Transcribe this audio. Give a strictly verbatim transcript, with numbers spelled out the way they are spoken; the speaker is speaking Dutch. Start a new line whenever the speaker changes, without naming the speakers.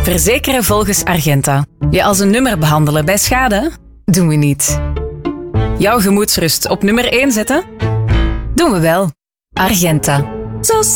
Verzekeren volgens Argenta. Je als een nummer behandelen bij schade? Doen we niet. Jouw gemoedsrust op nummer één zetten? Doen we wel. Argenta. Zo